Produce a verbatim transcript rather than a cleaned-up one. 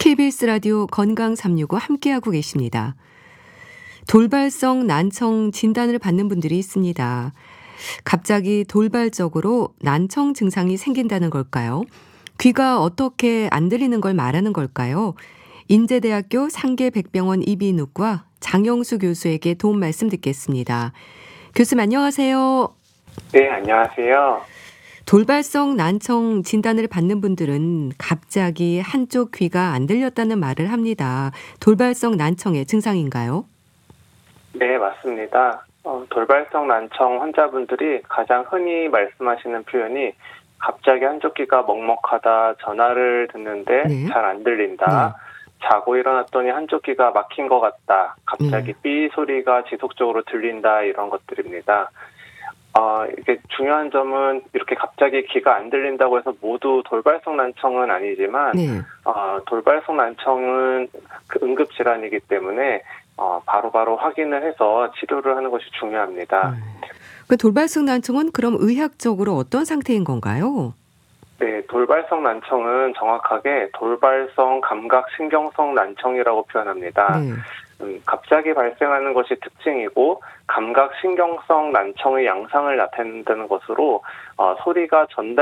케이비에스 라디오 건강 삼육오 함께하고 계십니다. 돌발성 난청 진단을 받는 분들이 있습니다. 갑자기 돌발적으로 난청 증상이 생긴다는 걸까요? 귀가 어떻게 안 들리는 걸 말하는 걸까요? 인제대학교 상계백병원 이비인후과 장영수 교수에게 도움 말씀 듣겠습니다. 교수님 안녕하세요. 네, 안녕하세요. 돌발성 난청 진단을 받는 분들은 갑자기 한쪽 귀가 안 들렸다는 말을 합니다. 돌발성 난청의 증상인가요? 네, 맞습니다. 어, 돌발성 난청 환자분들이 가장 흔히 말씀하시는 표현이 갑자기 한쪽 귀가 먹먹하다, 전화를 듣는데 네. 잘 안 들린다, 자고 일어났더니 한쪽 귀가 막힌 것 같다, 갑자기 네. 삐 소리가 지속적으로 들린다, 이런 것들입니다. 어, 이게 중요한 점은 이렇게 갑자기 귀가 안 들린다고 해서 모두 돌발성 난청은 아니지만 네. 어, 돌발성 난청은 그 응급질환이기 때문에 어, 바로바로 확인을 해서 치료를 하는 것이 중요합니다. 음. 그 돌발성 난청은 그럼 의학적으로 어떤 상태인 건가요? 네, 돌발성 난청은 정확하게 돌발성 감각신경성 난청이라고 표현합니다. 네. 음, 갑자기 발생하는 것이 특징이고 감각신경성 난청의 양상을 나타낸다는 것으로 어, 소리가 전달